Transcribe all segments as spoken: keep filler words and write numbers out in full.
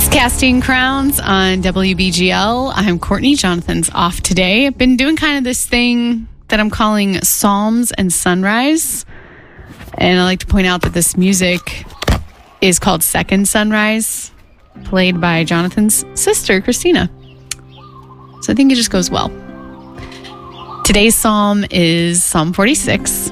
Casting Crowns on W B G L. I'm Courtney. Jonathan's off today. I've been doing kind of this thing that I'm calling Psalms and Sunrise. And I like to point out that this music is called Second Sunrise, played by Jonathan's sister, Christina. So I think it just goes well. Today's psalm is Psalm forty-six.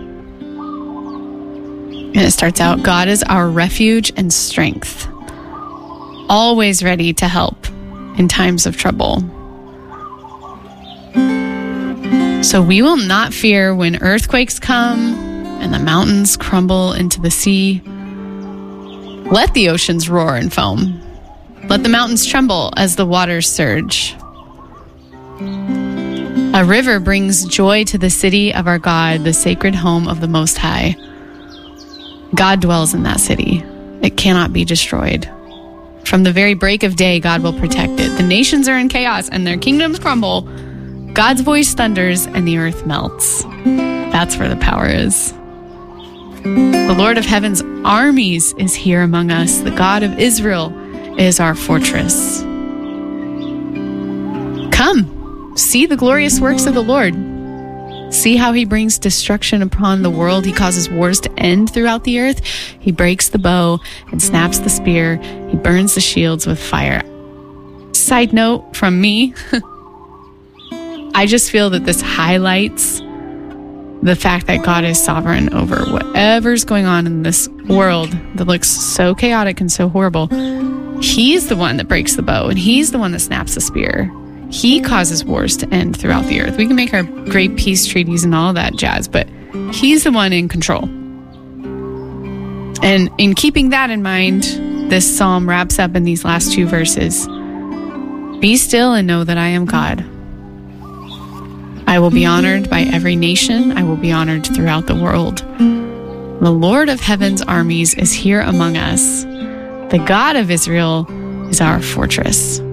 And it starts out, God is our refuge and strength, always ready to help in times of trouble. So we will not fear when earthquakes come and the mountains crumble into the sea. Let the oceans roar and foam. Let the mountains tremble as the waters surge. A river brings joy to the city of our God, the sacred home of the Most High. God dwells in that city. It cannot be destroyed. From the very break of day, God will protect it. The nations are in chaos and their kingdoms crumble. God's voice thunders and the earth melts. That's where the power is. The Lord of heaven's armies is here among us. The God of Israel is our fortress. Come, see the glorious works of the Lord. See how he brings destruction upon the world. He causes wars to end throughout the earth. He breaks the bow and snaps the spear. He burns the shields with fire. Side note from me, I just feel that this highlights the fact that God is sovereign over whatever's going on in this world that looks so chaotic and so horrible. He's the one that breaks the bow, and he's the one that snaps the spear. He causes wars to end throughout the earth. We can make our great peace treaties and all that jazz, but he's the one in control. And in keeping that in mind, this psalm wraps up in these last two verses. Be still and know that I am God. I will be honored by every nation. I will be honored throughout the world. The Lord of heaven's armies is here among us. The God of Israel is our fortress.